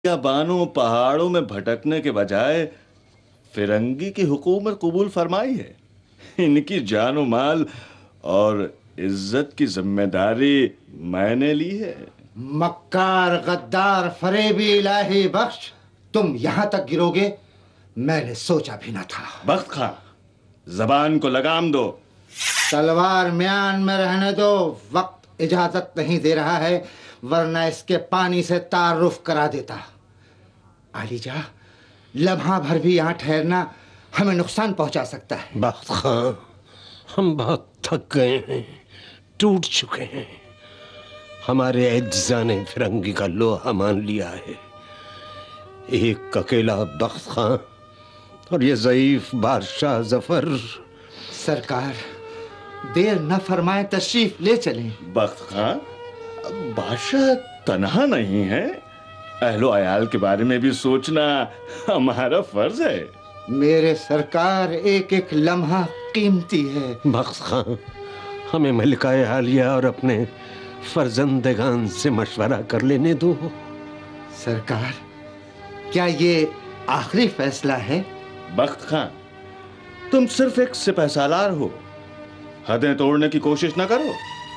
या बानों पहाड़ों में भटकने के बजाय फिरंगी की हुकूमत कबूल फरमाई है। इनकी जानो माल और इज्जत की जिम्मेदारी मैंने ली है। मक्कार, गद्दार, फरेबी, इलाही बख्श, तुम यहां तक गिरोगे मैंने सोचा भी न था। बख्त खां, जबान को लगाम दो। तलवार म्यान में रहने दो, वक्त इजाजत नहीं दे रहा है, वरना इसके पानी से तारुफ करा देता। आलीजा, लम्हा भर भी यहाँ ठहरना हमें नुकसान पहुंचा सकता है। बख्त खां, हम बहुत थक गए हैं, टूट चुके हैं। हमारे अज्जा ने फिरंगी का लोहा मान लिया है। एक अकेला बख्त खां और ये ज़ईफ बादशाह जफर। सरकार, देर न फरमाए, तशरीफ ले चलें। बख्त खां, बादशाह तन्हा नहीं है, अहलो अयाल के बारे में भी सोचना हमारा फर्ज है। मेरे सरकार, एक एक लम्हा कीमती है। बख्त खां, हमें मलिका आलिया और अपने फर्जंदगान से मशवरा कर लेने दो। सरकार, क्या ये आखिरी फैसला है? बख्त खां, तुम सिर्फ एक सिपहसालार हो, हदें तोड़ने की कोशिश ना करो।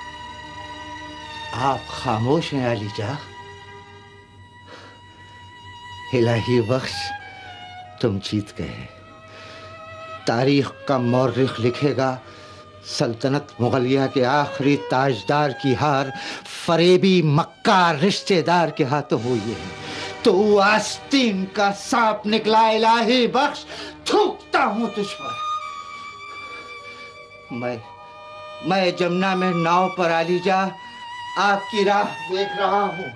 आप खामोश हैं आलीजा। इलाही बख्श, तुम जीत गए। तारीख का मौर्रिख लिखेगा, सल्तनत मुगलिया के आखिरी ताजदार की हार फरेबी मक्कार रिश्तेदार के हाथों हुई है। तो आस्तीन का सांप निकला। इलाही बख्श, थूकता हूं तुझ पर। मैं जमुना में नाव पर आलीजा आपकी राह देख रहा हूं।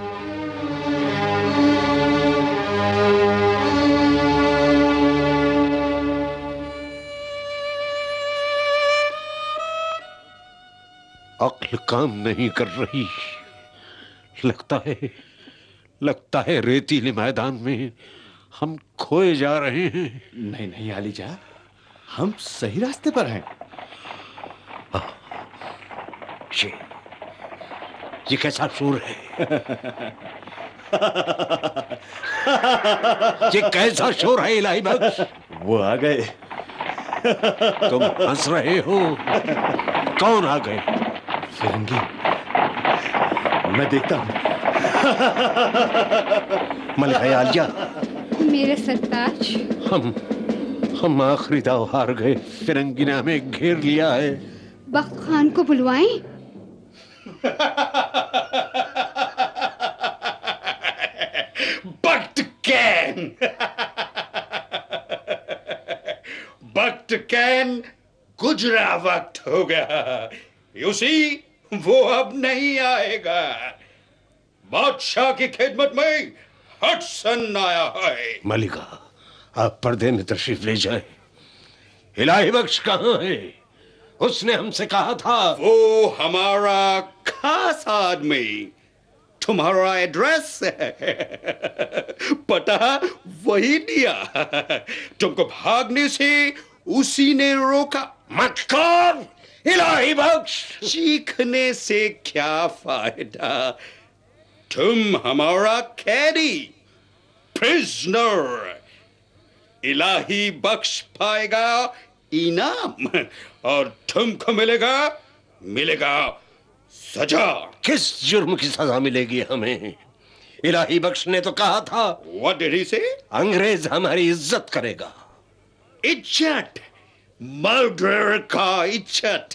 अक्ल काम नहीं कर रही। लगता है रेतीले मैदान में हम खोए जा रहे हैं। नहीं नहीं आलीजा, हम सही रास्ते पर हैं। ये कैसा शोर है? ये कैसा शोर है इलाही बख्श? वो आ गए। तुम हंस रहे हो? कौन आ गए? फिरंगी, मैं देखता हूं। मलिका आलिया, मेरे सरताज, हम आखिरी दाव हार गए। फिरंगी ने हमें घेर लिया है। बख्त खान को बुलवाएं। बख्त कैन, बख्त कैन गुजरा वक्त हो गया। यूसी, वो अब नहीं आएगा। बादशाह की खिदमत में हडसन आया है। मलिका, आप पर्दे में तशरीफ ले जाए। इलाही बख्श कहाँ है? उसने हमसे कहा था। वो हमारा खास आदमी, तुम्हारा एड्रेस पता वही दिया। तुमको भागने से उसी ने रोका। मत कर इलाही बख्श। चीखने से क्या फायदा? तुम हमारा कैदी, प्रिजनर। इलाही बख्श पाएगा इनाम और तुमको मिलेगा सजा। किस जुर्म की सजा मिलेगी हमें? इलाही बख्श ने तो कहा था। What did he say? अंग्रेज हमारी इज्जत करेगा। इज्जत? मर्डर का इज्जत?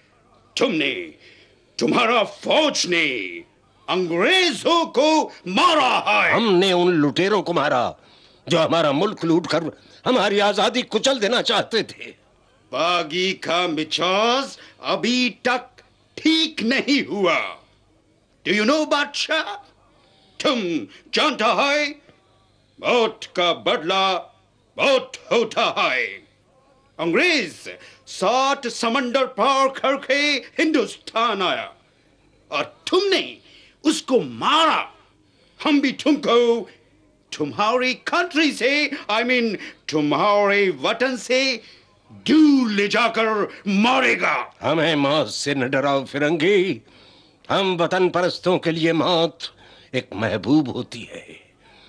तुम्हारा फौज ने अंग्रेजों को मारा है। हमने उन लुटेरों को मारा जो हमारा मुल्क लूटकर हमारी आजादी कुचल देना चाहते थे। बागी का मिजाज अभी तक ठीक नहीं हुआ। डू यू नो बादशाह, तुम जानता है मौत का बदला बहुत होता है। अंग्रेज 7 समंदर पार करके हिंदुस्तान आया और तुमने उसको मारा। हम भी तुमको तुम्हारी कंट्री से, I mean तुम्हारे वतन से दूर ले जाकर मारेगा। हमें मौत से न डराओ फिरंगी। हम वतन परस्तों के लिए मौत एक महबूब होती है।